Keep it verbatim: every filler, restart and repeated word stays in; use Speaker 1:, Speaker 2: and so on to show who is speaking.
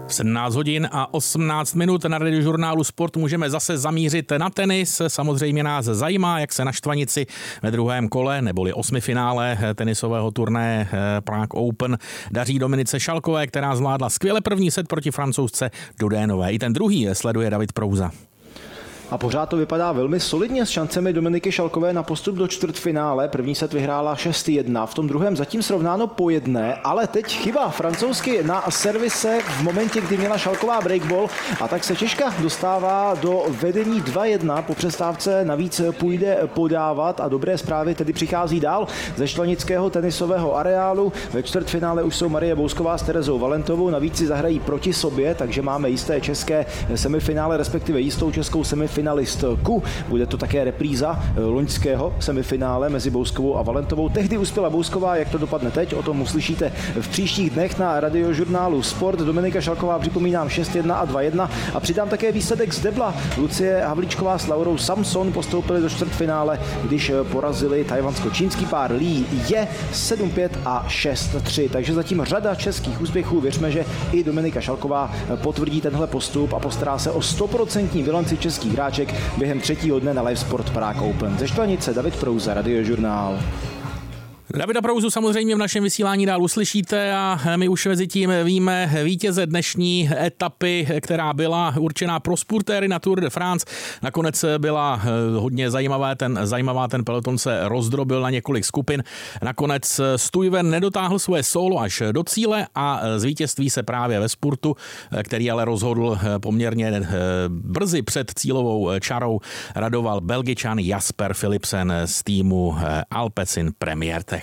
Speaker 1: V sedmnáct hodin a osmnáct minut na Radiožurnálu Sport můžeme zase zamířit na tenis. Samozřejmě nás zajímá, jak se na štvanici ve druhém kole neboli osmifinále tenisového turnaje Prague Open daří Dominice Šalkové, která zvládla skvěle první set proti Francouzce Dudénové. I ten druhý sleduje David Prouza.
Speaker 2: A pořád to vypadá velmi solidně s šancemi Dominiky Šalkové na postup do čtvrtfinále. První set vyhrála šest jedna, v tom druhém zatím srovnáno po jedné, ale teď chyba francouzsky na servise v momentě, kdy měla Šalková breakball, a tak se Češka dostává do vedení dva jedna. Po přestávce navíc půjde podávat a dobré zprávy tedy přichází dál ze štvanického tenisového areálu. Ve čtvrtfinále už jsou Marie Bousková s Terezou Valentovou, navíc si zahrají proti sobě, takže máme jisté české semifinále, respektive jistou českou semifinále finalistku. Bude to také repríza loňského semifinále mezi Bouskovou a Valentovou. Tehdy uspěla Bousková, jak to dopadne teď, o tom uslyšíte v příštích dnech na Radiožurnálu Sport. Dominika Šalková, připomínám, šest jedna a dva jedna, a přidám také výsledek z debla. Lucie Havlíčková s Laurou Samson postoupili do čtvrtfinále, když porazili tajvansko-čínský pár Lee Je sedm pět a šest tři. Takže zatím řada českých úspěchů. Věřme, že i Dominika Šalková potvrdí tenhle postup a postará se o sto procent bilanci českých hráčů během třetího dne na Live Sport Prague Open. Ze Štvanice David Prouza, Radiožurnál.
Speaker 1: Davida Prouzu samozřejmě v našem vysílání dál uslyšíte a my už mezi tím víme vítěze dnešní etapy, která byla určená pro spurtéry na Tour de France. Nakonec byla hodně zajímavá, ten, zajímavá, ten peloton se rozdrobil na několik skupin. Nakonec Stuyven nedotáhl svoje solo až do cíle a z vítězství se právě ve spurtu, který ale rozhodl poměrně brzy před cílovou čarou, radoval Belgičan Jasper Philipsen z týmu Alpecin Premier Tech.